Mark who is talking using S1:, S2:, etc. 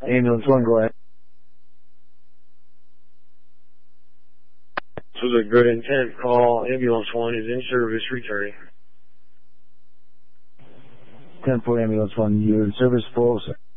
S1: Ambulance 1, go ahead.
S2: This was a good intent call. Ambulance 1 is in service, returning.
S1: 10-4 Ambulance 1, you're in service, full, sir.